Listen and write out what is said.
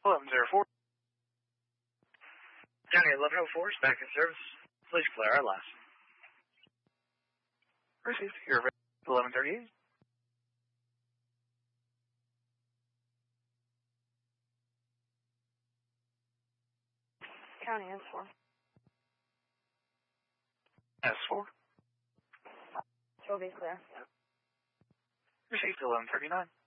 1104. County 1104 is back in service. Please clear our last. Received. You're 1138. County S4. S4. Will be clear. Received 1139.